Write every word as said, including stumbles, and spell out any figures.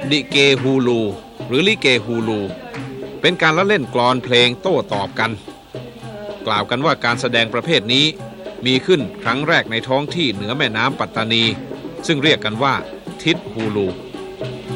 ดิเกฮูลูหรือลิเกฮูลูเป็นการละเล่นกลอนเพลงโต้ตอบกันกล่าวกันว่าการแสดงประเภทนี้มีขึ้นครั้งแรกในท้องที่เหนือแม่น้ำปัตตานีซึ่งเรียกกันว่าทิศฮูลู